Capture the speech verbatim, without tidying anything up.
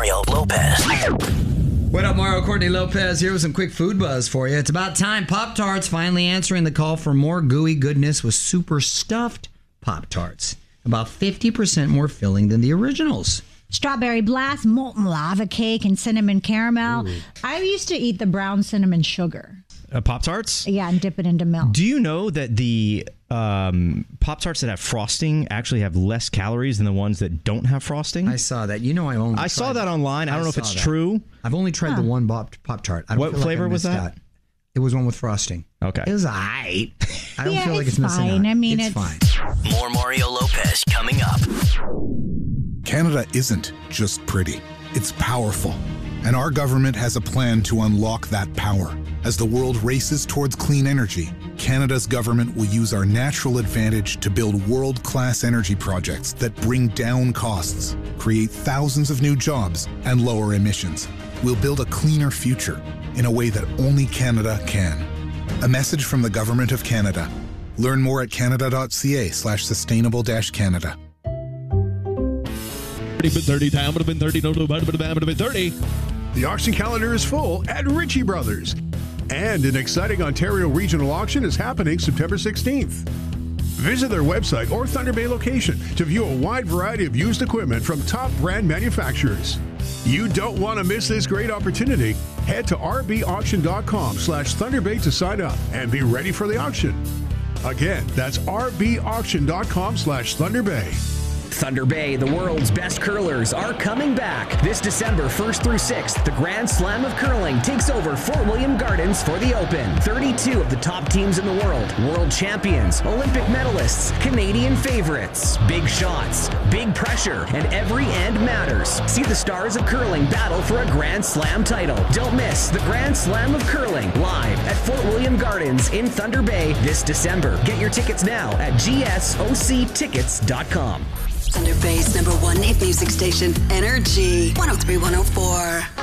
Mario Lopez. What up, Mario? Courtney Lopez here with some quick food buzz for you. It's about time. Pop-Tarts finally answering the call for more gooey goodness with super stuffed Pop-Tarts. About fifty percent more filling than the originals. Strawberry blast, molten lava cake, and cinnamon caramel. Ooh. I used to eat the brown cinnamon sugar. Uh, Pop-Tarts? Yeah, and dip it into milk. Do you know that the um, Pop-Tarts that have frosting actually have less calories than the ones that don't have frosting? I saw that. You know I only I saw that online. I don't I know if it's that. true. I've only tried huh. the one Pop-Tart. I what feel flavor like was that? Out. It was one with frosting. Okay. It was all right. I don't yeah, feel like it's, it's missing fine. out. I mean, it's, it's fine. More Mario Lopez coming up. Canada isn't just pretty. It's powerful. And our government has a plan to unlock that power. As the world races towards clean energy, Canada's government will use our natural advantage to build world-class energy projects that bring down costs, create thousands of new jobs, and lower emissions. We'll build a cleaner future in a way that only Canada can. A message from the Government of Canada. Learn more at canada.ca slash sustainable dash Canada. thirty time would have been thirty, no, no, would have been thirty. The auction calendar is full at Ritchie Brothers. And an exciting Ontario regional auction is happening September sixteenth. Visit their website or Thunder Bay location to view a wide variety of used equipment from top brand manufacturers. You don't want to miss this great opportunity. Head to rbauction.com slash Thunder Bay to sign up and be ready for the auction. Again, that's rbauction.com slash Thunder Bay. Thunder Bay, the world's best curlers, are coming back. This December first through sixth, the Grand Slam of Curling takes over Fort William Gardens for the Open. thirty-two of the top teams in the world, world champions, Olympic medalists, Canadian favorites, big shots, big pressure, and every end matters. See the stars of curling battle for a Grand Slam title. Don't miss the Grand Slam of Curling live at Fort William Gardens in Thunder Bay this December. Get your tickets now at g s o c tickets dot com. Thunder Bay's number one hit music station, Energy one oh three point one oh four.